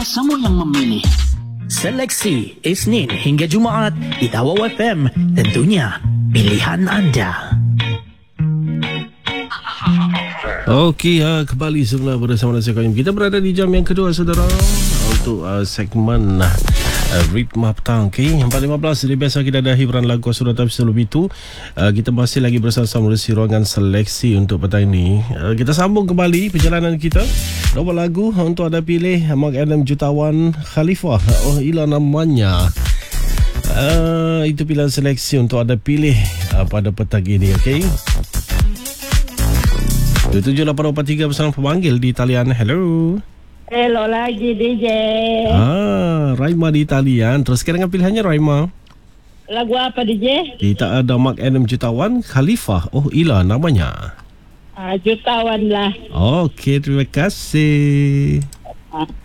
Biasa mo yang memilih. Seleksi Isnin hingga Jumaat di Tawau FM. Tentunya pilihan anda. Okey, kembali semula bersama saya Qayyum. Kita berada di jam yang kedua, saudara, untuk segmen Ritma Petang. Okey, 4.15 seperti biasa kita ada hiburan lagu surat. Tapi sebelum itu, kita masih lagi bersama-sama di ruangan seleksi untuk petang ini. Kita sambung kembali perjalanan kita. Nombor lagu untuk anda pilih Mark Adam Jutawan Khalifah. Oh, ila namanya. Itu pilihan seleksi untuk anda pilih pada petang ini. Okey. 7843 bersama pemanggil di talian. Hello. Hello lagi DJ. Raima di talian. Terus dengan pilihannya Raima. Lagu apa DJ? Kita ada Mark Adam Jutawan Khalifah. Oh, ila namanya. Jutawan lah. Okey, terima kasih.